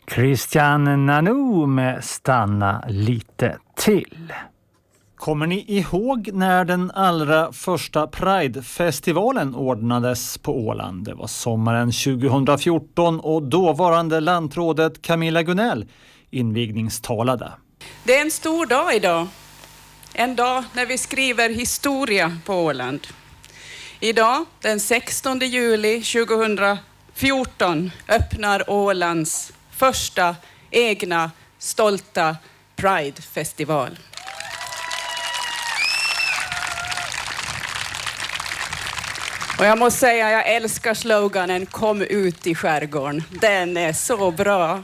Christian Nanu med Stanna lite till. Kommer ni ihåg när den allra första Pride-festivalen ordnades på Åland? Det var sommaren 2014 och dåvarande lantrådet Camilla Gunnell invigningstalade. Det är en stor dag idag. En dag när vi skriver historia på Åland. Idag, den 16 juli 2014, öppnar Ålands första egna stolta Pride-festival. Och jag måste säga, jag älskar sloganen "Kom ut i skärgården". Den är så bra.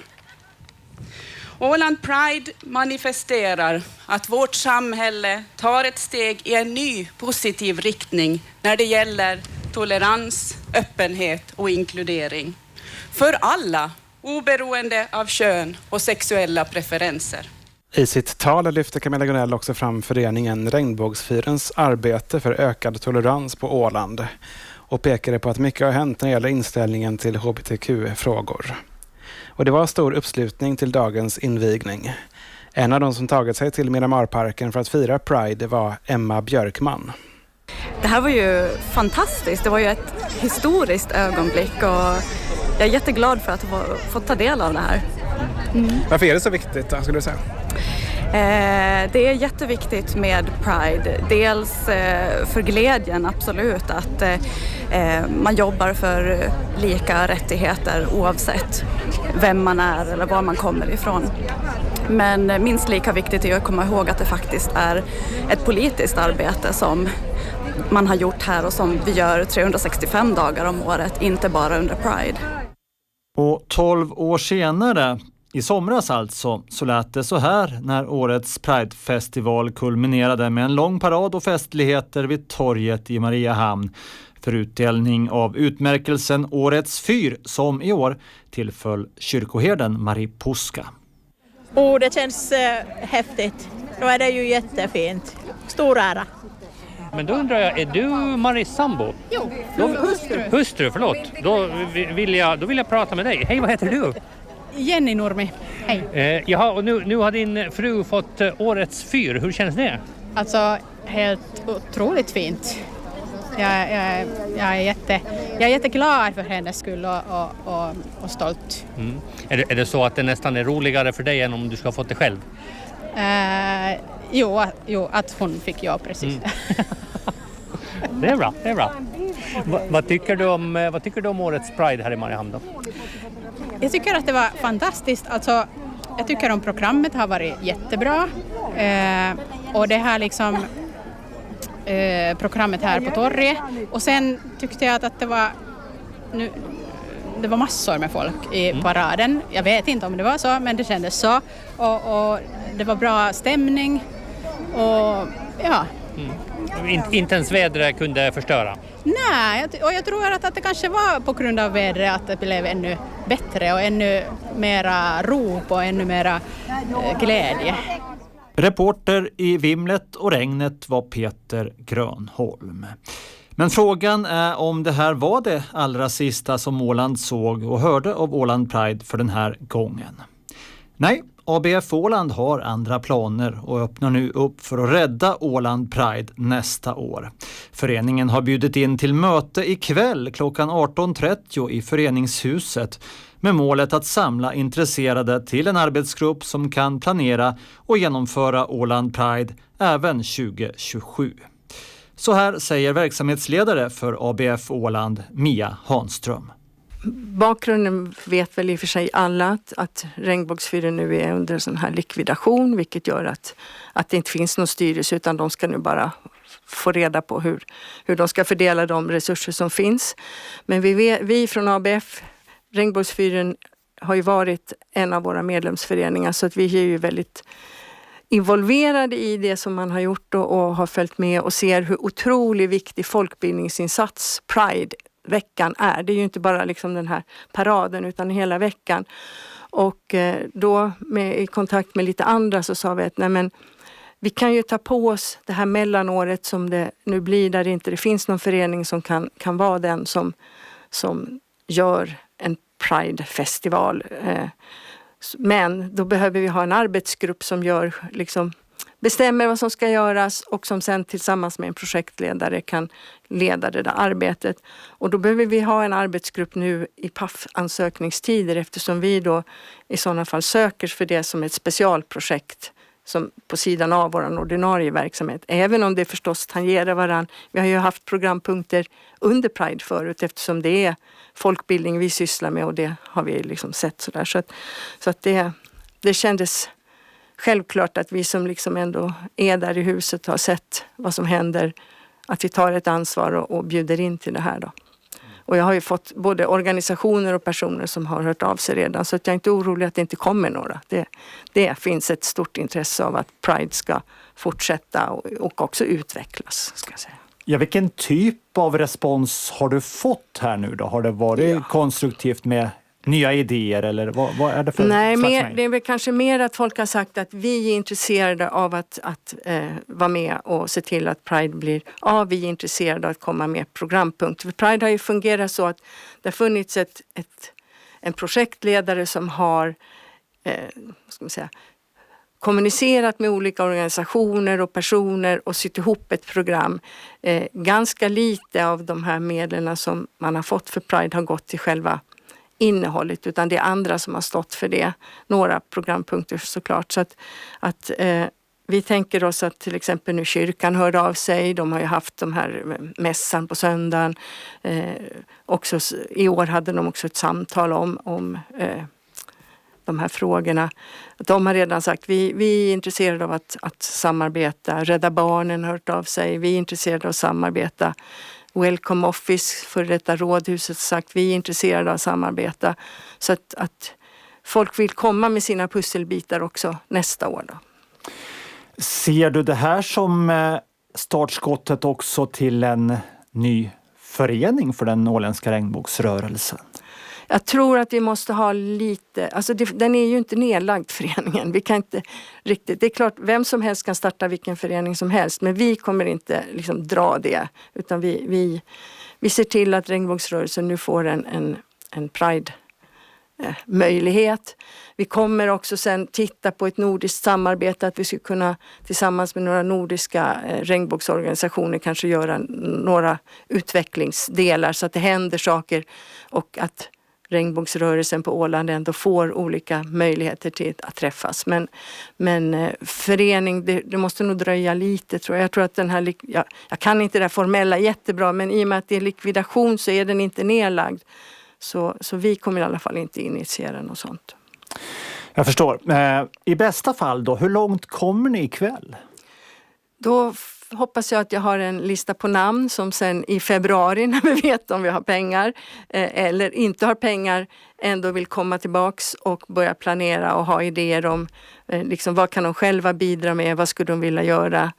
Åland Pride manifesterar att vårt samhälle tar ett steg i en ny positiv riktning när det gäller tolerans, öppenhet och inkludering. För alla, oberoende av kön och sexuella preferenser. I sitt tal lyfter Camilla Gunnell också fram föreningen Regnbågsfyrens arbete för ökad tolerans på Åland och pekade på att mycket har hänt när det gäller inställningen till hbtq-frågor. Och det var stor uppslutning till dagens invigning. En av de som tagit sig till Miramarparken för att fira Pride var Emma Björkman. Det här var ju fantastiskt. Det var ju ett historiskt ögonblick och jag är jätteglad för att ha fått ta del av det här. Varför är det så viktigt då, skulle du säga? Det är jätteviktigt med Pride. Dels för glädjen, absolut, att man jobbar för lika rättigheter oavsett vem man är eller var man kommer ifrån. Men minst lika viktigt är att komma ihåg att det faktiskt är ett politiskt arbete som man har gjort här och som vi gör 365 dagar om året, inte bara under Pride. Och 12 år senare, i somras alltså, så lät det så här när årets Pride-festival kulminerade med en lång parad och festligheter vid torget i Mariehamn för utdelning av utmärkelsen Årets fyr som i år tillföll kyrkoherden Marie Puska. Det känns häftigt. Då är det ju jättefint. Stor ära. Men då undrar jag, är du Maries sambo? Jo, Hustru, förlåt. Då vill jag prata med dig. Hej, vad heter du? Jenny Nurmi, hej. Jaha, och nu har din fru fått Årets fyr. Hur känns det? Alltså, helt otroligt fint. Jag är jätteglad för hennes skull och stolt. Mm. Är det så att det nästan är roligare för dig än om du ska ha fått det själv? Jo, att hon fick jag precis. Det är bra. Vad tycker du om årets Pride här i Mariehamn då? Jag tycker att det var fantastiskt. Alltså, jag tycker om programmet har varit jättebra. Och det här liksom programmet här på torget. Och sen tyckte jag att det var massor med folk i paraden. Jag vet inte om det var så, men det kändes så. Och det var bra stämning. Och ja. Inte ens vädret kunde förstöra? Nej, och jag tror att det kanske var på grund av vädret att det blev ännu bättre och ännu mera rop och ännu mera glädje. Reporter i vimlet och regnet var Peter Grönholm. Men frågan är om det här var det allra sista som Åland såg och hörde av Åland Pride för den här gången. Nej, ABF Åland har andra planer och öppnar nu upp för att rädda Åland Pride nästa år. Föreningen har bjudit in till möte ikväll klockan 18.30 i föreningshuset med målet att samla intresserade till en arbetsgrupp som kan planera och genomföra Åland Pride även 2027. Så här säger verksamhetsledare för ABF Åland, Mia Hanström. Bakgrunden vet väl i och för sig alla att Regnbågsfyren nu är under sån här likvidation, vilket gör att det inte finns någon styrelse, utan de ska nu bara få reda på hur de ska fördela de resurser som finns. Men vi från ABF, Regnbågsfyren, har ju varit en av våra medlemsföreningar, så att vi är ju väldigt involverade i det som man har gjort och har följt med och ser hur otroligt viktig folkbildningsinsats Pride-veckan är. Det är ju inte bara liksom den här paraden utan hela veckan. Och då i kontakt med lite andra så sa vi att nej, men vi kan ju ta på oss det här mellanåret som det nu blir, där det inte finns någon förening som kan vara den som gör en Pride-festival. Men då behöver vi ha en arbetsgrupp som gör, liksom, bestämmer vad som ska göras och som sen tillsammans med en projektledare kan leda det där arbetet. Och då behöver vi ha en arbetsgrupp nu i PAF-ansökningstider eftersom vi då i sådana fall söker för det som ett specialprojekt som på sidan av vår ordinarie verksamhet. Även om det förstås tangerar varann. Vi har ju haft programpunkter under Pride förut eftersom det är folkbildning vi sysslar med och det har vi liksom sett sådär. Så att det kändes självklart att vi som liksom ändå är där i huset har sett vad som händer, att vi tar ett ansvar och bjuder in till det här då. Och jag har ju fått både organisationer och personer som har hört av sig redan så att jag är inte orolig att det inte kommer några. Det finns ett stort intresse av att Pride ska fortsätta och också utvecklas, ska jag säga. Ja, vilken typ av respons har du fått här nu då? Har det varit konstruktivt med nya idéer eller vad är det för Nej, slags det är väl kanske mer att folk har sagt att vi är intresserade av att vara med och se till att Pride blir vi är intresserade av att komma med programpunkter. För Pride har ju fungerat så att det har funnits en projektledare som har ska man säga, kommunicerat med olika organisationer och personer och sytt ihop ett program. Ganska lite av de här medlen som man har fått för Pride har gått till själva innehållet utan det är andra som har stått för det. Några programpunkter såklart. Så att vi tänker oss att till exempel nu kyrkan hörde av sig. De har ju haft de här mässan på söndagen. Också, i år hade de också ett samtal om de här frågorna. De har redan sagt vi är intresserade av att samarbeta. Rädda Barnen har hört av sig. Vi är intresserade av att samarbeta. Welcome Office för detta rådhuset sagt vi är intresserade av att samarbeta. Så att folk vill komma med sina pusselbitar också nästa år då. Ser du det här som startskottet också till en ny förening för den åländska regnbågsrörelsen? Jag tror att vi måste ha lite, alltså den är ju inte nedlagd föreningen. Vi kan inte riktigt, det är klart vem som helst kan starta vilken förening som helst. Men vi kommer inte liksom dra det. Utan vi ser till att regnbågsrörelsen nu får en Pride-möjlighet. Vi kommer också sen titta på ett nordiskt samarbete. Att vi ska kunna tillsammans med några nordiska regnbågsorganisationer kanske göra några utvecklingsdelar. Så att det händer saker och att regnbågsrörelsen på Åland ändå får olika möjligheter till att träffas. Men förening, det måste nog dröja lite tror jag. Jag tror att den här, jag kan inte det formella jättebra men i och med att det är likvidation så är den inte nedlagd. Så vi kommer i alla fall inte initiera något sånt. Jag förstår. I bästa fall då, hur långt kommer ni ikväll? Då hoppas jag att jag har en lista på namn som sen i februari när vi vet om vi har pengar eller inte har pengar ändå vill komma tillbaks och börja planera och ha idéer om liksom, vad kan de själva bidra med, vad skulle de vilja göra,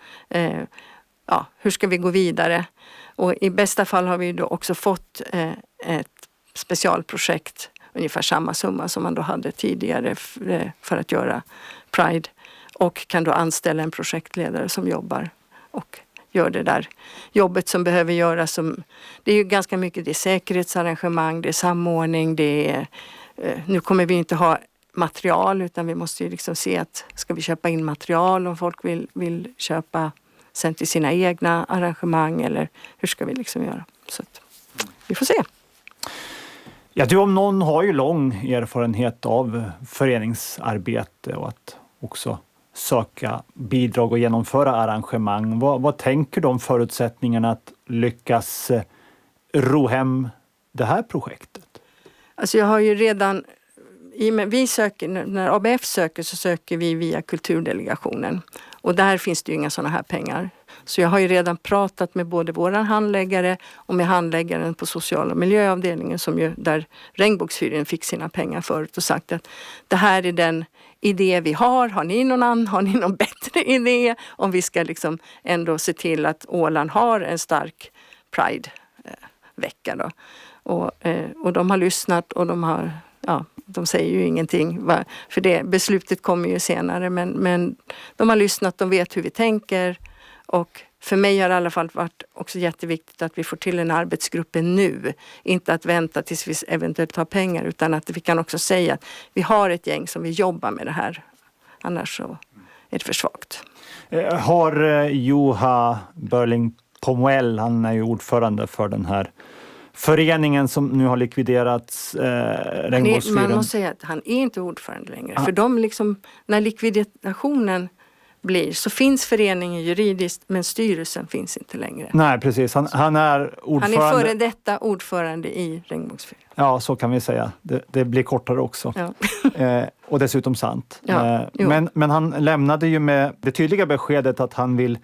hur ska vi gå vidare. Och i bästa fall har vi då också fått ett specialprojekt, ungefär samma summa som man då hade tidigare för att göra Pride och kan då anställa en projektledare som jobbar och gör det där jobbet som behöver göras. Det är ju ganska mycket, det är säkerhetsarrangemang, det är samordning, det är, nu kommer vi inte ha material utan vi måste ju liksom se att ska vi köpa in material om folk vill köpa sen till sina egna arrangemang eller hur ska vi liksom göra. Så att, vi får se. Ja, du om någon har ju lång erfarenhet av föreningsarbete och att också söka bidrag och genomföra arrangemang. Vad tänker du om förutsättningarna att lyckas ro hem det här projektet? Alltså jag har ju redan, vi söker, när ABF söker så söker vi via kulturdelegationen och där finns det ju inga sådana här pengar. Så jag har ju redan pratat med både våran handläggare och med handläggaren på social- och miljöavdelningen som ju där Regnbågsfyren fick sina pengar förut och sagt att det här är den idé vi har. Har ni någon bättre idé om vi ska liksom ändå se till att Åland har en stark Pride-vecka då. Och de har lyssnat och de säger ju ingenting för det beslutet kommer ju senare men de har lyssnat, de vet hur vi tänker och för mig har det i alla fall varit också jätteviktigt att vi får till en arbetsgrupp nu. Inte att vänta tills vi eventuellt har pengar, utan att vi kan också säga att vi har ett gäng som vill jobba med det här. Annars så är det för svagt. Har Juha Börling-Pomuel, han är ju ordförande för den här föreningen som nu har likviderats, Regnbågsfyren. Man måste säga att han är inte ordförande längre. För de liksom, när likvidationen blir så finns föreningen juridiskt, men styrelsen finns inte längre. Nej, precis. Han är ordförande. Han är före detta ordförande i Regnbågsfyren. Ja, så kan vi säga. Det blir kortare också. Ja. Och dessutom sant. Ja, men han lämnade ju med det tydliga beskedet att han vill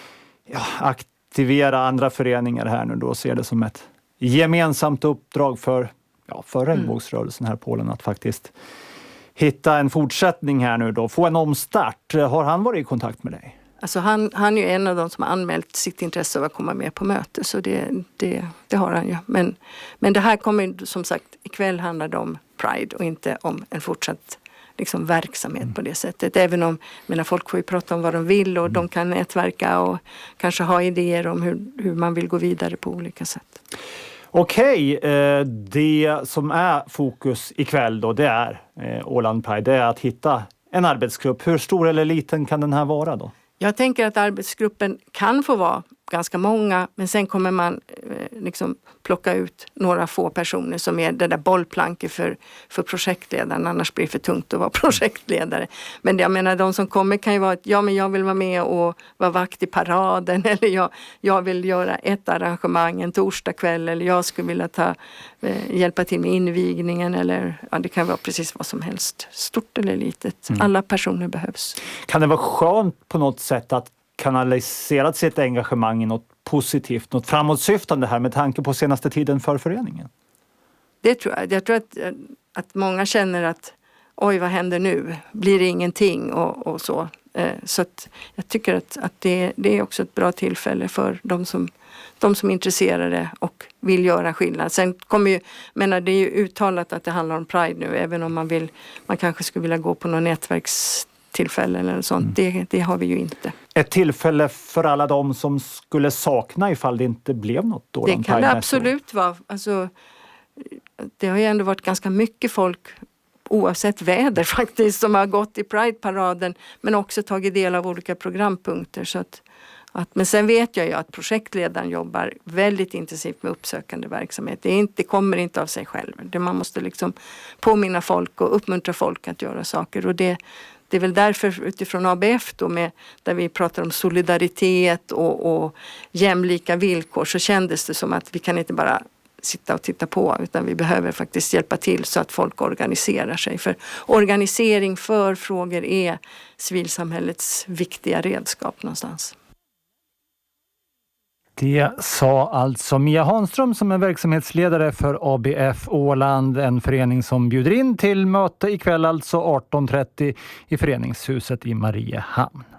aktivera andra föreningar här nu då, och ser det som ett gemensamt uppdrag för regnbågsrörelsen här i Polen att faktiskt hitta en fortsättning här nu då, få en omstart. Har han varit i kontakt med dig? Alltså han är ju en av de som har anmält sitt intresse av att komma med på möte, så det har han ju. Men det här kommer som sagt, ikväll handlar det om Pride och inte om en fortsatt liksom verksamhet på det sättet. Även om, folk får ju prata om vad de vill och de kan nätverka och kanske ha idéer om hur man vill gå vidare på olika sätt. Okej, det som är fokus ikväll då, det är Åland Pride, det är att hitta en arbetsgrupp. Hur stor eller liten kan den här vara då? Jag tänker att arbetsgruppen kan få vara ganska många, men sen kommer man liksom plocka ut några få personer som är det där bollplanket för projektledaren, annars blir det för tungt att vara projektledare. Men jag menar, de som kommer kan ju vara att jag vill vara med och vara vakt i paraden, eller jag vill göra ett arrangemang en torsdagkväll, eller jag skulle vilja hjälpa till med invigningen, eller det kan vara precis vad som helst, stort eller litet. Alla personer behövs. Kan det vara skönt på något sätt att kanalisera sitt engagemang i något positivt, något framåtsyftande här med tanke på senaste tiden för föreningen? Det tror jag. Jag tror att många känner att oj, vad händer nu? Blir det ingenting och så. Så att jag tycker att det är också ett bra tillfälle för de som är intresserade och vill göra skillnad. Sen kommer det är ju uttalat att det handlar om Pride nu, även om man kanske skulle vilja gå på någon nätverkstillfälle eller sånt. Det har vi ju inte. Ett tillfälle för alla de som skulle sakna ifall det inte blev något då? Det kan det absolut vara. Alltså, det har ju ändå varit ganska mycket folk, oavsett väder faktiskt, som har gått i Pride-paraden, men också tagit del av olika programpunkter. Men sen vet jag ju att projektledaren jobbar väldigt intensivt med uppsökande verksamhet. Det kommer inte av sig själv. Man måste liksom påminna folk och uppmuntra folk att göra saker, och det är väl därför utifrån ABF då, där vi pratar om solidaritet och jämlika villkor, så kändes det som att vi kan inte bara sitta och titta på, utan vi behöver faktiskt hjälpa till så att folk organiserar sig. För organisering för frågor är civilsamhällets viktiga redskap någonstans. Det sa alltså Mia Hanström som är verksamhetsledare för ABF Åland, en förening som bjuder in till möte ikväll alltså 18:30 i föreningshuset i Mariehamn.